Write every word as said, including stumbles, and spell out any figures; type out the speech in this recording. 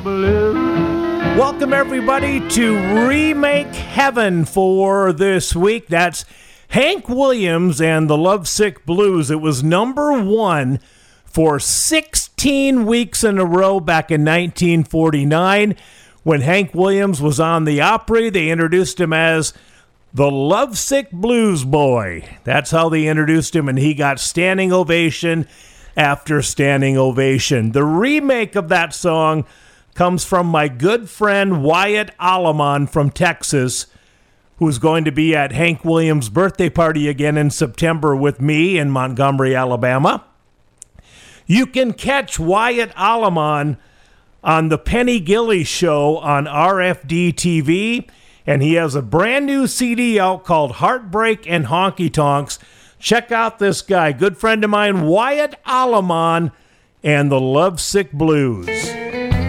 Welcome, everybody, to Remake Heaven for this week. That's Hank Williams and the Lovesick Blues. It was number one for sixteen weeks in a row back in nineteen forty-nine. When Hank Williams was on the Opry, they introduced him as the Lovesick Blues Boy. That's how they introduced him, and he got standing ovation after standing ovation. The remake of that song comes from my good friend Wyatt Alleman from Texas, who's going to be at Hank Williams' birthday party again in September with me in Montgomery, Alabama. You can catch Wyatt Alleman on the Penny Gilly Show on R F D T V, and he has a brand new C D out called Heartbreak and Honky Tonks. Check out this guy, good friend of mine, Wyatt Alleman and the Lovesick Blues.